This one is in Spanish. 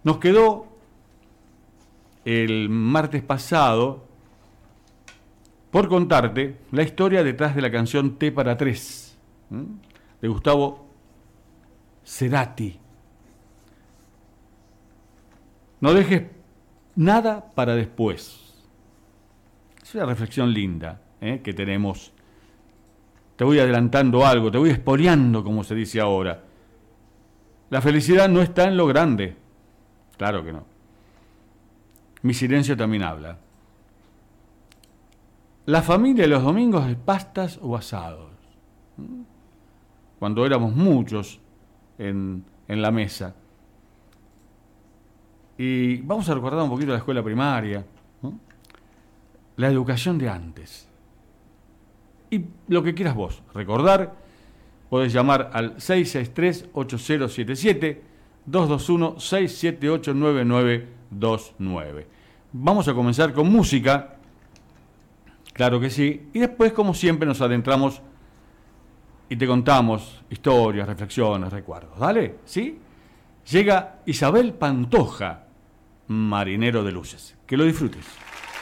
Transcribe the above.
Nos quedó el martes pasado por contarte la historia detrás de la canción T para Tres, de Gustavo Cerati. No dejes nada para después. Es una reflexión linda que tenemos. Te voy adelantando algo, te voy espoleando, como se dice ahora. La felicidad no está en lo grande. Claro que no. Mi silencio también habla. La familia de los domingos de pastas o asados. Cuando éramos muchos en la mesa. Y vamos a recordar un poquito la escuela primaria, ¿no? La educación de antes. Y lo que quieras vos. Recordar, podés llamar al 663-8077, 221-678-9929. Vamos a comenzar con música, claro que sí, y después, como siempre, nos adentramos y te contamos historias, reflexiones, recuerdos. ¿Dale? ¿Sí? Llega Isabel Pantoja, Marinero de Luces. Que lo disfrutes.